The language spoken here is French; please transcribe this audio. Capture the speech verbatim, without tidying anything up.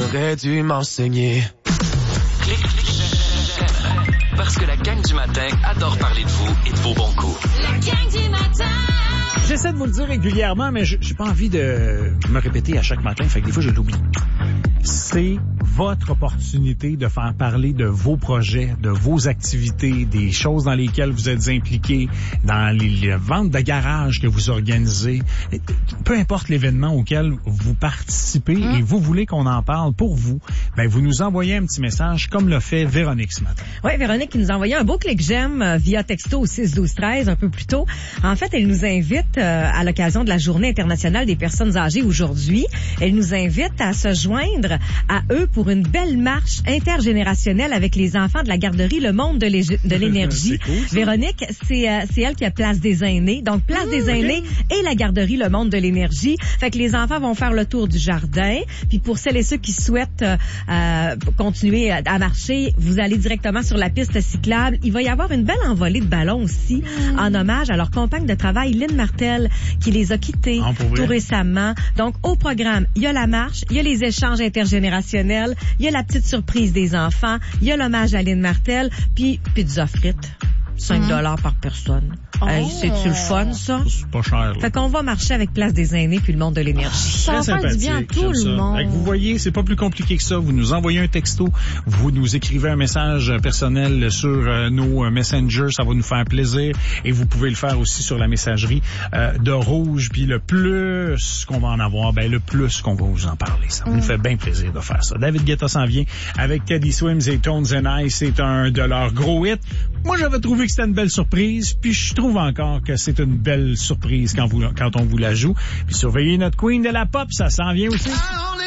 T'aurais dû m'enseigner. Clique, clique, j'aime. Parce que la gang du matin adore parler de vous et de vos bons coups. La gang du matin. J'essaie de vous le dire régulièrement, mais j'ai pas envie de me répéter à chaque matin, fait que des fois je l'oublie. C'est votre opportunité de faire parler de vos projets, de vos activités, des choses dans lesquelles vous êtes impliqués, dans les, les ventes de garage que vous organisez. Peu importe l'événement auquel vous participez mmh. et vous voulez qu'on en parle pour vous, ben vous nous envoyez un petit message comme l'a fait Véronique ce matin. Oui, Véronique qui nous a envoyé un beau clic j'aime euh, via texto au six douze treize un peu plus tôt. En fait, elle nous invite euh, à l'occasion de la Journée internationale des personnes âgées aujourd'hui. Elle nous invite à se joindre à eux pour une belle marche intergénérationnelle avec les enfants de la garderie Le Monde de, de l'énergie. C'est cool, Véronique, c'est, euh, c'est elle qui a Place des aînés. Donc, Place mmh, des aînés okay. et la garderie Le Monde de l'énergie. Fait que les enfants vont faire le tour du jardin. Puis pour celles et ceux qui souhaitent euh, euh, continuer à, à marcher, vous allez directement sur la piste cyclable. Il va y avoir une belle envolée de ballons aussi mmh. en hommage à leur compagne de travail, Lynn Martel, qui les a quittés oh, tout récemment. Donc, au programme, il y a la marche, il y a les échanges intergénérationnels, il y a la petite surprise des enfants, il y a l'hommage à Lynn Martel, puis pizza frites. cinq dollars mmh. par personne. Oh. Hey, c'est-tu le fun, ça? C'est pas cher. Là. Fait qu'on va marcher avec Place des aînés puis le Monde de l'énergie. Ah, ça va faire du bien à tout le monde. Vous voyez, c'est pas plus compliqué que ça. Vous nous envoyez un texto, vous nous écrivez un message personnel sur euh, nos messengers, ça va nous faire plaisir. Et vous pouvez le faire aussi sur la messagerie euh, de Rouge. Puis le plus qu'on va en avoir, ben le plus qu'on va vous en parler. Ça mmh. nous fait bien plaisir de faire ça. David Guetta s'en vient avec Teddy Swims et Tones and I. C'est un de leurs gros hits. Moi, j'avais trouvé que c'était une belle surprise, puis je trouve encore que c'est une belle surprise quand, vous, quand on vous la joue. Puis surveillez notre queen de la pop, ça s'en vient aussi.